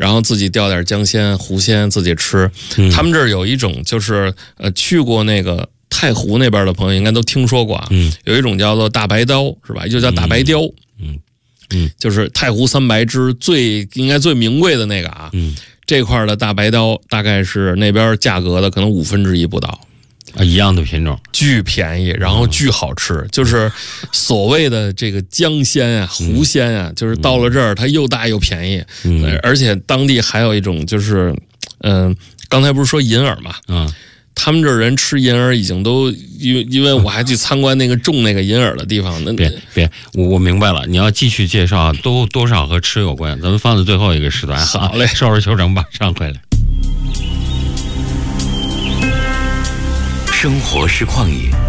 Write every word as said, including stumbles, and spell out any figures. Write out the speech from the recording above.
然后自己钓点江鲜、湖鲜自己吃。嗯、他们这儿有一种就是呃，去过那个太湖那边的朋友应该都听说过啊，嗯、有一种叫做大白刀，是吧？就叫大白鲷，嗯嗯，就是太湖三白之最应该最名贵的那个啊，嗯，这块的大白鲷大概是那边价格的可能五分之一不到。 啊，一样的品种， 巨便宜，然后巨好吃，嗯、就是所谓的这个江鲜啊、湖鲜啊，嗯、就是到了这儿它又大又便宜，嗯、而且当地还有一种就是，嗯、呃，刚才不是说银耳嘛，嗯，他们这儿人吃银耳已经都因为因为我还去参观那个种那个银耳的地方，那别别，我我明白了，你要继续介绍，都多少和吃有关，咱们放在最后一个时段， 好嘞， 收拾休整，马上回来。 生活是旷野，